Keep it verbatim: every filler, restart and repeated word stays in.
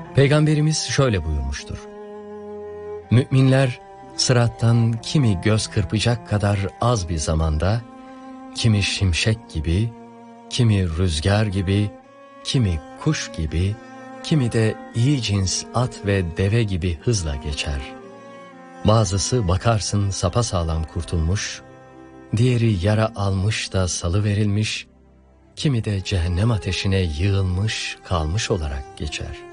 Peygamberimiz şöyle buyurmuştur: Müminler sırattan kimi göz kırpacak kadar az bir zamanda, kimi şimşek gibi, kimi rüzgar gibi, kimi kuş gibi, kimi de iyi cins at ve deve gibi hızla geçer. Bazısı bakarsın sapasağlam kurtulmuş, diğeri yara almış da salıverilmiş, kimi de cehennem ateşine yığılmış kalmış olarak geçer.